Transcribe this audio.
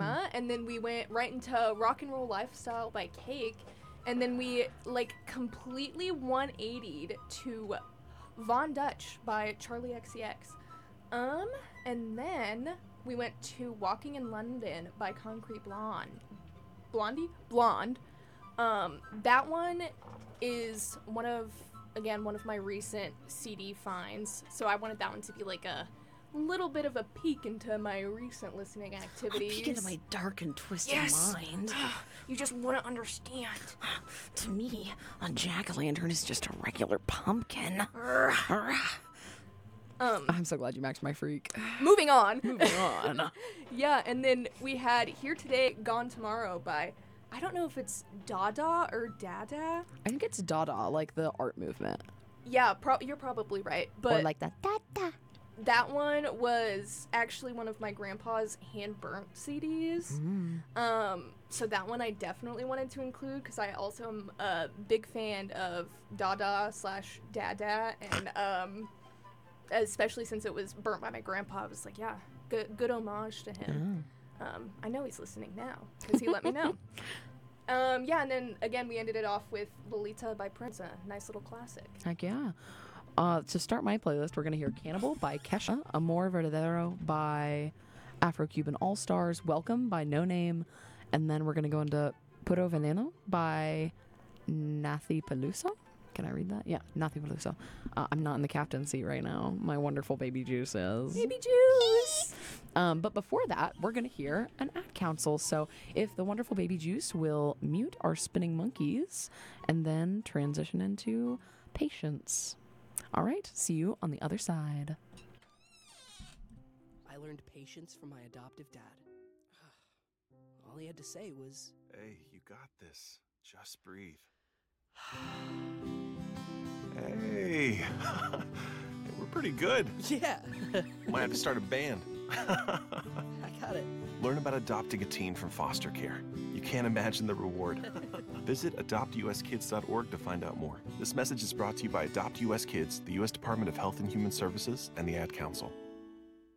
Emma, and then we went right into Rock and Roll Lifestyle by Cake, and then we like completely 180'd to Von Dutch by Charlie XCX. And then we went to Walking in London by Concrete Blonde. Blonde. That one is one of my recent CD finds, so I wanted that one to be like a little bit of a peek into my recent listening activities. A peek into my dark and twisted mind. You just wouldn't understand. To me, a jack-o'-lantern is just a regular pumpkin. I'm so glad you maxed my freak. Moving on. Moving on. Yeah, and then we had Here Today, Gone Tomorrow by, I don't know if it's Dada or Dada. I think it's Dada, like the art movement. Yeah, you're probably right. But or like that Dada. That one was actually one of my grandpa's hand-burnt CDs. So that one I definitely wanted to include because I also am a big fan of Dada/Dada, and especially since it was burnt by my grandpa, I was like, yeah, good homage to him. I know he's listening now because he let me know. Yeah, and then again we ended it off with Lolita by Prince, a nice little classic. Heck yeah. To start my playlist, we're going to hear Cannibal by Kesha, Amor Verdadero by Afro-Cuban All-Stars, Welcome by No Name, and then we're going to go into Puro Veneno by Nathi Peluso. Can I read that? Yeah, Nathi Peluso. I'm not in the captain seat right now. My wonderful baby Juice is. Baby Juice! But before that, we're going to hear an ad council. So if the wonderful baby Juice will mute our spinning monkeys and then transition into patience. All right, see you on the other side. I learned patience from my adoptive dad. All he had to say was, "Hey, you got this. Just breathe." Hey, we're pretty good. yeah, Might have to start a band. I got it. Learn about adopting a teen from foster care. You can't imagine the reward. Visit adoptuskids.org to find out more. This message is brought to you by Adopt US Kids, the U.S. Department of Health and Human Services, and the Ad Council.